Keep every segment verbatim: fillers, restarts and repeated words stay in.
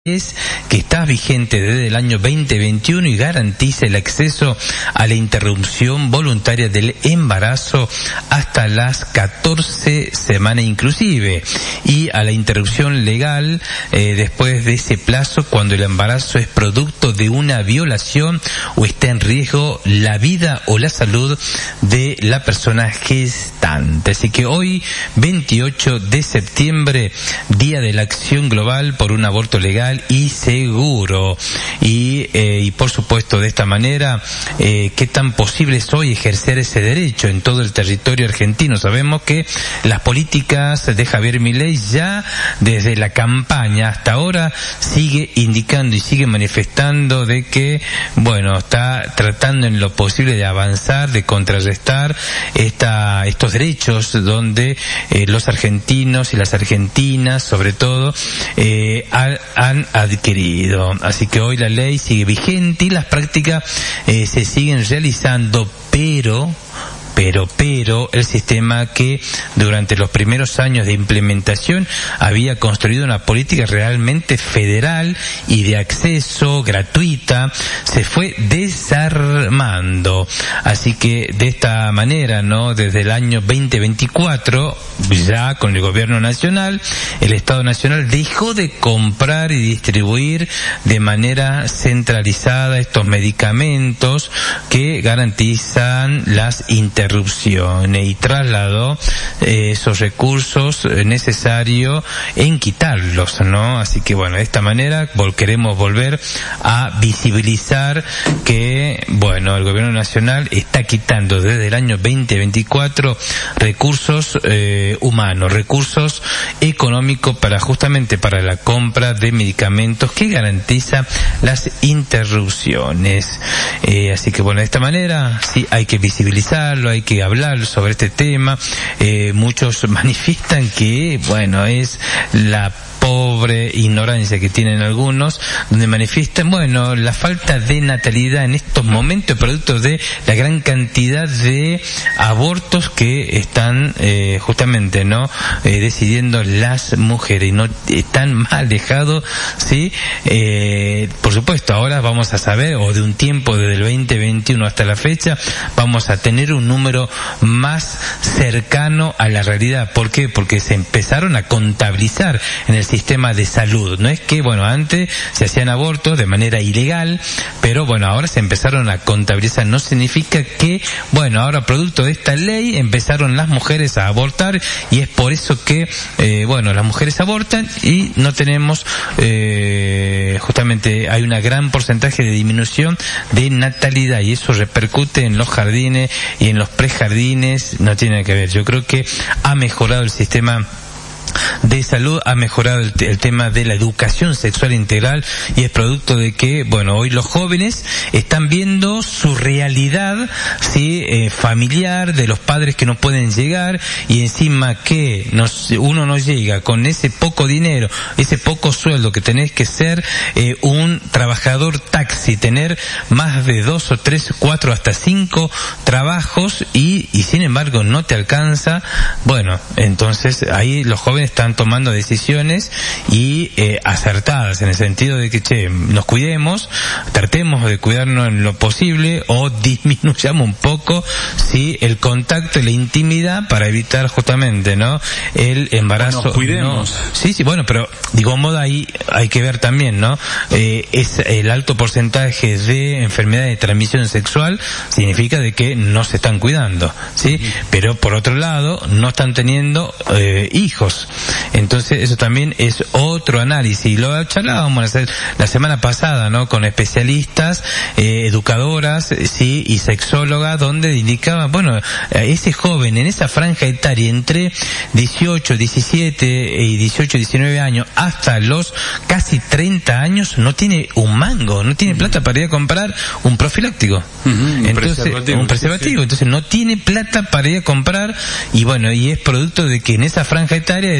es que está vigente desde el año veinte veintiuno y garantiza el acceso a la interrupción voluntaria del embarazo hasta las catorce semanas inclusive, y a la interrupción legal eh, después de ese plazo cuando el embarazo es producto de una violación o está en riesgo la vida o la salud de la persona gestante. Así que hoy, veintiocho de septiembre, Día de la Acción Global por un Aborto Legal y seguro, y eh, y por supuesto de esta manera eh, qué tan posible es hoy ejercer ese derecho en todo el territorio argentino. Sabemos que las políticas de Javier Milei ya desde la campaña hasta ahora sigue indicando y sigue manifestando de que bueno está tratando en lo posible de avanzar, de contrarrestar esta estos derechos donde eh, los argentinos y las argentinas sobre todo eh, han, han adquirido. Así que hoy la ley sigue vigente y las prácticas eh, se siguen realizando, pero Pero, pero, el sistema que durante los primeros años de implementación había construido una política realmente federal y de acceso gratuita, se fue desarmando. Así que de esta manera, ¿no? Desde el año veinte veinticuatro, ya con el gobierno nacional, el Estado Nacional dejó de comprar y distribuir de manera centralizada estos medicamentos que garantizan las interrupciones y trasladó eh, esos recursos necesarios en quitarlos, ¿no? Así que bueno, de esta manera vol- queremos volver a visibilizar que, bueno, el gobierno nacional está quitando desde el año veinte veinticuatro recursos eh, humanos, recursos económicos para justamente para la compra de medicamentos que garantiza las interrupciones. Eh, así que bueno, de esta manera sí hay que visibilizarlo, hay que hablar sobre este tema. Eh, muchos manifiestan que, bueno, es la pobre ignorancia que tienen algunos, donde manifiestan, bueno, la falta de natalidad en estos momentos producto de la gran cantidad de abortos que están eh, justamente, ¿no? Eh, decidiendo las mujeres y no están mal dejados, ¿sí? Eh, por supuesto, ahora vamos a saber, o de un tiempo desde el veinte veintiuno hasta la fecha, vamos a tener un número más cercano a la realidad. ¿Por qué? Porque se empezaron a contabilizar en el sistema de salud. No es que, bueno, antes se hacían abortos de manera ilegal, pero bueno, ahora se empezaron a contabilizar. No significa que, bueno, ahora producto de esta ley empezaron las mujeres a abortar y es por eso que, eh, bueno, las mujeres abortan y no tenemos, eh, justamente hay una gran porcentaje de disminución de natalidad y eso repercute en los jardines y en los prejardines. No tiene que ver. Yo creo que ha mejorado el sistema de salud, ha mejorado el, el tema de la educación sexual integral y es producto de que, bueno, hoy los jóvenes están viendo su realidad, sí, eh, familiar, de los padres que no pueden llegar y encima que nos, uno no llega con ese poco dinero, ese poco sueldo que tenés que ser eh, un trabajador taxi, tener más de dos o tres, cuatro, hasta cinco trabajos y, y sin embargo no te alcanza. Bueno, entonces ahí los jóvenes están tomando decisiones y eh, acertadas en el sentido de que, che, nos cuidemos, tratemos de cuidarnos en lo posible o disminuyamos un poco, sí, el contacto y la intimidad para evitar justamente, ¿no? El embarazo. Nos cuidemos. No, sí, sí, bueno, pero digo, modo ahí hay que ver también, ¿no? Eh, es el alto porcentaje de enfermedades de transmisión sexual significa de que no se están cuidando, ¿sí? Pero por otro lado, no están teniendo eh, hijos. Entonces eso también es otro análisis y lo charlábamos la semana pasada, ¿no? Con especialistas, eh, educadoras, sí, y sexólogas donde indicaban, bueno, ese joven en esa franja etaria entre dieciocho, diecisiete y dieciocho, diecinueve años hasta los casi treinta años no tiene un mango, no tiene plata para ir a comprar un profiláctico. Uh-huh, un entonces preservativo, un preservativo, sí, sí. Entonces no tiene plata para ir a comprar y bueno, y es producto de que en esa franja etaria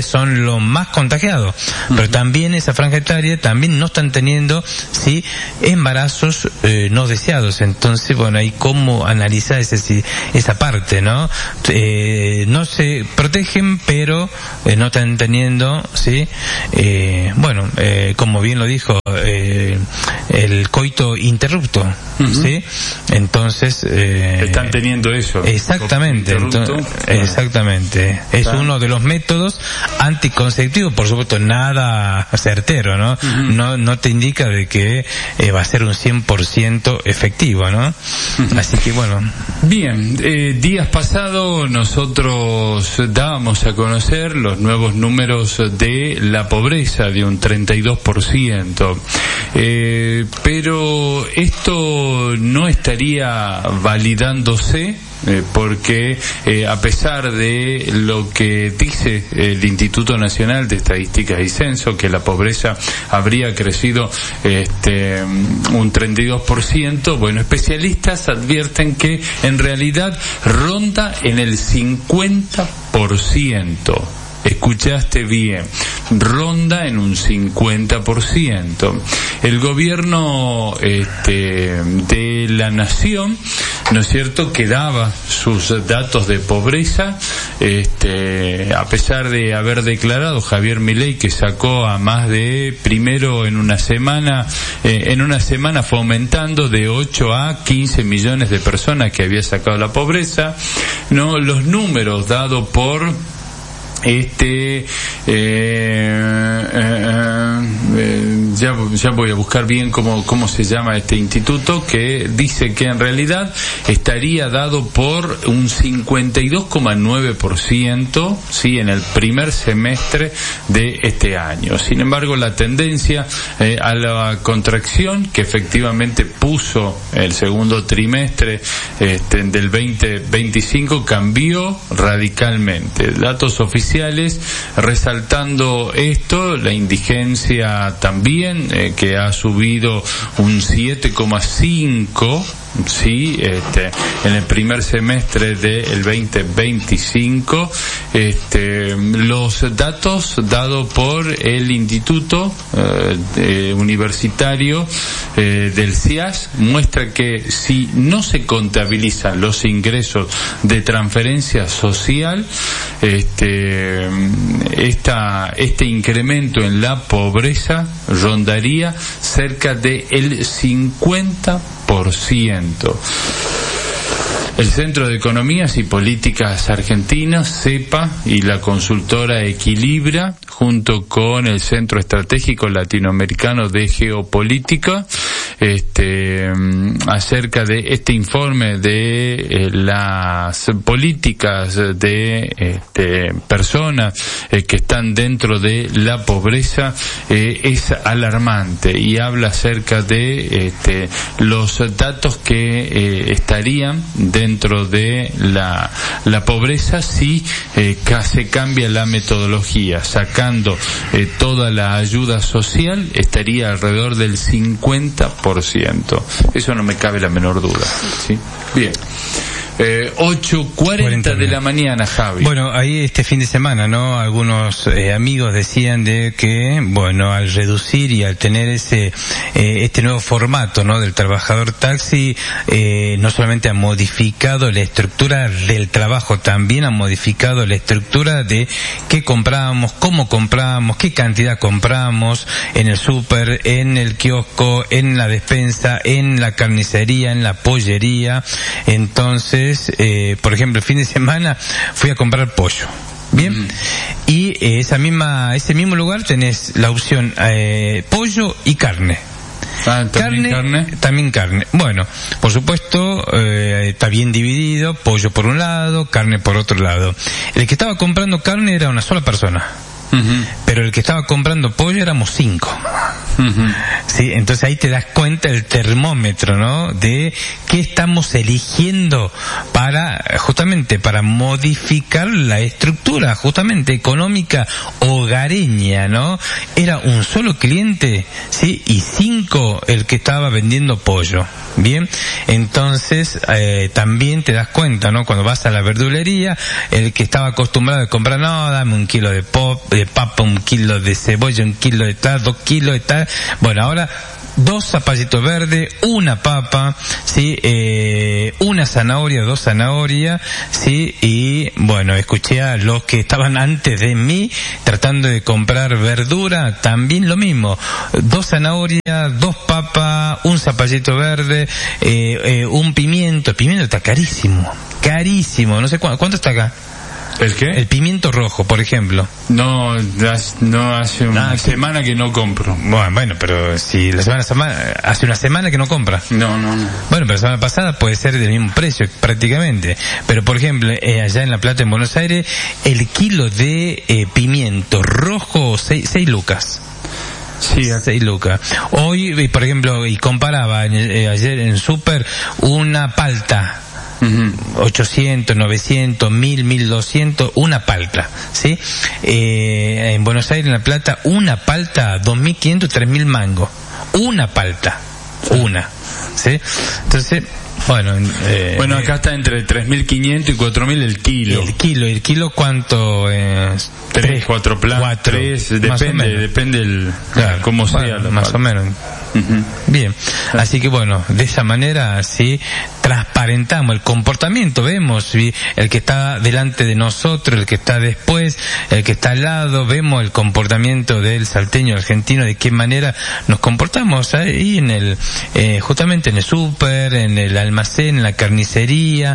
edades son los más contagiados, uh-huh. pero también esa franja etaria también no están teniendo, sí, embarazos eh, no deseados. Entonces, bueno, hay cómo analizar ese, esa parte, ¿no? Eh, no se protegen, pero eh, no están teniendo, sí, eh, bueno, eh, como bien lo dijo, eh, el coito interrupto, uh-huh. sí. Entonces eh, están teniendo eso. Exactamente, entonces, exactamente. Es ah. uno de los métodos anticonceptivos, por supuesto, nada certero, ¿no? Uh-huh. No, no te indica de que eh, va a ser un cien por ciento efectivo, ¿no? Uh-huh. Así que bueno. Bien, eh, días pasados nosotros dábamos a conocer los nuevos números de la pobreza de un treinta y dos por ciento. Eh, pero esto no estaría validándose Eh, porque eh, a pesar de lo que dice el Instituto Nacional de Estadísticas y Censo, que la pobreza habría crecido este un treinta y dos por ciento, bueno, especialistas advierten que en realidad ronda en el cincuenta por ciento. Escuchaste bien, ronda en un cincuenta por ciento. El gobierno este, de la nación, ¿no es cierto?, que daba sus datos de pobreza, este, a pesar de haber declarado Javier Milei que sacó a más de, primero en una semana, eh, en una semana fue aumentando de ocho a quince millones de personas que había sacado la pobreza, no, los números dados por este eh, eh, eh, ya, ya voy a buscar bien cómo, cómo se llama este instituto, que dice que en realidad estaría dado por un cincuenta y dos coma nueve por ciento, sí, en el primer semestre de este año. Sin embargo, la tendencia eh, a la contracción que efectivamente puso el segundo trimestre este, del veinte veinticinco cambió radicalmente. Datos oficiales resaltando esto, la indigencia también, eh, que ha subido un siete coma cinco, sí, este, en el primer semestre del veinte veinticinco, este, los datos dados por el Instituto eh, eh, Universitario eh, del C I A S muestra que si no se contabilizan los ingresos de transferencia social, este, esta, este incremento en la pobreza rondaría cerca del cincuenta por ciento. El Centro de Economías y Políticas Argentinas, CEPA, y la consultora Equilibra, junto con el Centro Estratégico Latinoamericano de Geopolítica, este, acerca de este informe de eh, las políticas de este, personas eh, que están dentro de la pobreza, eh, es alarmante y habla acerca de este, los datos que eh, estarían dentro de la, la pobreza si eh, se cambia la metodología, sacando eh, toda la ayuda social, estaría alrededor del cincuenta por ciento. Eso no me cabe la menor duda, ¿sí? Bien. Eh, ocho cuarenta de la mañana, Javi. Bueno, ahí este fin de semana, ¿no? Algunos eh, amigos decían de que, bueno, al reducir y al tener ese eh, este nuevo formato, ¿no?, del trabajador taxi, eh, no solamente ha modificado la estructura del trabajo, también ha modificado la estructura de qué comprábamos, cómo comprábamos, qué cantidad compramos en el súper, en el kiosco, en la despensa, en la carnicería, en la pollería. Entonces, Eh, por ejemplo, el fin de semana fui a comprar pollo. Bien, mm. y eh, esa misma, ese mismo lugar tenés la opción eh, pollo y carne. Ah, ¿también carne, carne? También carne. Bueno, por supuesto, eh, está bien dividido, pollo por un lado, carne por otro lado. El que estaba comprando carne era una sola persona. Uh-huh. Pero el que estaba comprando pollo éramos cinco. Uh-huh. Sí, entonces ahí te das cuenta el termómetro, ¿no?, de qué estamos eligiendo para, justamente, para modificar la estructura, justamente, económica hogareña, ¿no? Era un solo cliente, sí, y cinco cinco el que estaba vendiendo pollo. Bien, entonces eh, también te das cuenta, ¿no? Cuando vas a la verdulería, el que estaba acostumbrado a comprar, no, dame un kilo de pop, de papa, un kilo de cebolla, un kilo de tal, dos kilos de tal. Bueno, ahora dos zapallitos verdes, una papa, sí, eh, una zanahoria, dos zanahorias, sí, y bueno, escuché a los que estaban antes de mí tratando de comprar verdura, también lo mismo, dos zanahorias, dos papas, un zapallito verde, eh, eh, un pimiento, el pimiento está carísimo, carísimo, no sé cuánto, ¿cuánto está acá? ¿El qué? El pimiento rojo, por ejemplo. No, no hace una ah, semana que no compro. Bueno, bueno, pero si la semana, semana hace una semana que no compra. No, no, no. Bueno, pero la semana pasada puede ser del mismo precio, prácticamente. Pero, por ejemplo, eh, allá en La Plata, en Buenos Aires, el kilo de eh, pimiento rojo, seis, seis lucas. Sí, seis lucas. Hoy, por ejemplo, y comparaba en, eh, ayer en Super una palta. Uh-huh. ochocientos, novecientos, mil, mil doscientos, una palta, ¿sí? Eh, en Buenos Aires, en La Plata, una palta, dos mil quinientos, tres mil mangos. Una palta. Una. ¿Sí? Entonces, bueno, eh, bueno, acá está entre tres mil quinientos y cuatro mil el kilo. El kilo, el kilo cuánto es? Tres, cuatro platos, tres, depende, depende el, claro, cómo sea. Bueno, más palta. O menos. Uh-huh. Bien, así que bueno, de esa manera sí transparentamos el comportamiento, vemos ¿sí? el que está delante de nosotros, el que está después, el que está al lado, vemos el comportamiento del salteño argentino, de qué manera nos comportamos ahí en el, eh, justamente en el súper, en el almacén, en la carnicería,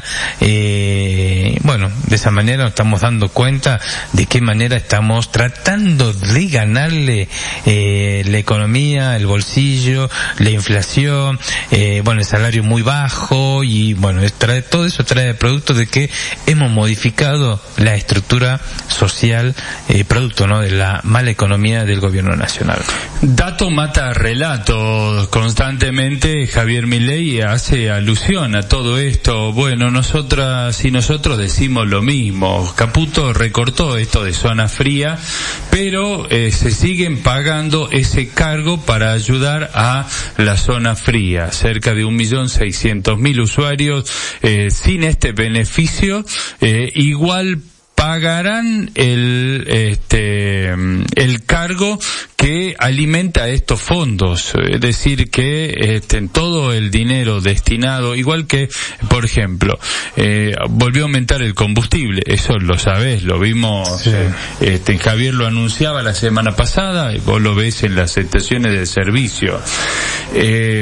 eh, bueno, de esa manera nos estamos dando cuenta de qué manera estamos tratando de ganarle eh, la economía, el bolsillo, la inflación, eh, bueno, el salario muy bajo y bueno, trae, todo eso trae producto de que hemos modificado la estructura social, eh, producto, ¿no?, de la mala economía del gobierno nacional. Dato mata relato. Constantemente Javier Milei hace alusión a todo esto. Bueno, nosotras y nosotros decimos lo mismo. Caputo recortó esto de zona fría, pero eh, se siguen pagando ese cargo para ayudar a la zona fría. Cerca de un millón seiscientos mil usuarios eh, sin este beneficio eh, igual pagarán el este el cargo que alimenta estos fondos, es decir que este, todo el dinero destinado, igual que por ejemplo eh, volvió a aumentar el combustible, eso lo sabés, lo vimos, sí. este Javier lo anunciaba la semana pasada y vos lo ves en las estaciones de servicio. Eh,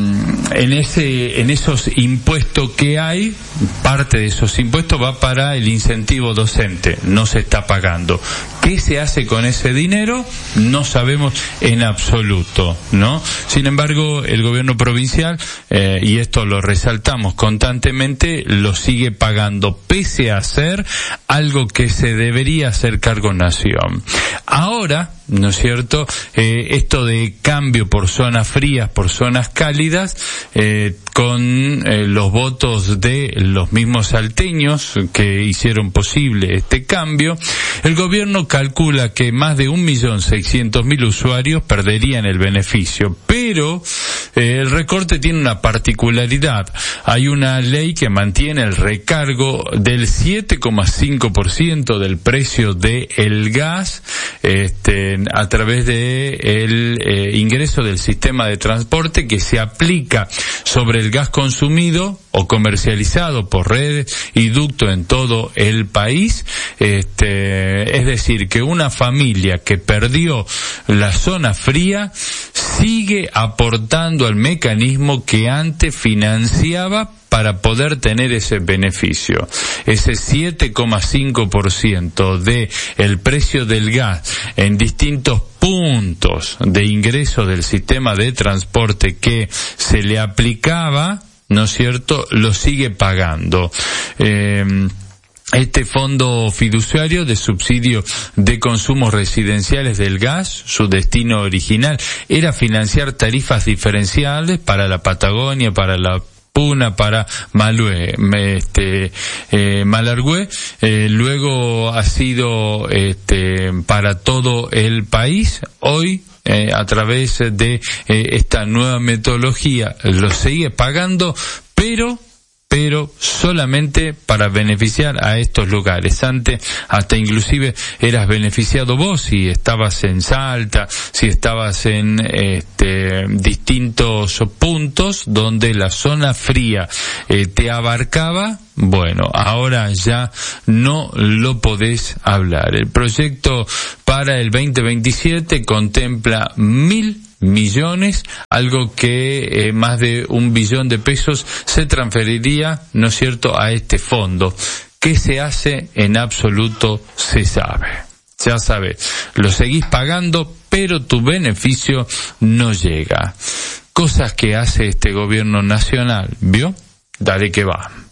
en ese en esos impuestos que hay, parte de esos impuestos va para el incentivo docente, no se está pagando. ¿Qué se hace con ese dinero? No sabemos en absoluto, ¿no? Sin embargo, el gobierno provincial, eh, y esto lo resaltamos constantemente, lo sigue pagando, pese a ser algo que se debería hacer cargo nación. Ahora, ¿no es cierto?, eh, esto de cambio por zonas frías, por zonas cálidas, eh, con eh, los votos de los mismos salteños que hicieron posible este cambio, el gobierno calcula que más de un millón seiscientos mil usuarios perderían el beneficio, pero eh, el recorte tiene una particularidad. Hay una ley que mantiene el recargo del siete coma cinco por ciento del precio del gas, este, a través de el eh, ingreso del sistema de transporte que se aplica sobre el gas consumido o comercializado por redes y ductos en todo el país. Este, es decir, que una familia que perdió la zona fría sigue aportando al mecanismo que antes financiaba para poder tener ese beneficio. Ese siete coma cinco por ciento de el precio del gas en distintos puntos de ingreso del sistema de transporte que se le aplicaba, ¿no es cierto?, lo sigue pagando. Eh, Este fondo fiduciario de subsidio de consumos residenciales del gas, su destino original era financiar tarifas diferenciales para la Patagonia, para la Puna, para Malue, este, eh, Malargüe, eh, luego ha sido, este, para todo el país. Hoy eh, a través de eh, esta nueva metodología lo sigue pagando, pero pero solamente para beneficiar a estos lugares. Antes hasta inclusive eras beneficiado vos si estabas en Salta, si estabas en este distintos puntos donde la zona fría eh, te abarcaba. Bueno, ahora ya no lo podés hablar. El proyecto para el veinte veintisiete contempla mil millones, algo que eh, más de un billón de pesos se transferiría, ¿no es cierto?, a este fondo. ¿Qué se hace? En absoluto se sabe. Ya sabes, lo seguís pagando, pero tu beneficio no llega. Cosas que hace este gobierno nacional, ¿vio? Dale que va.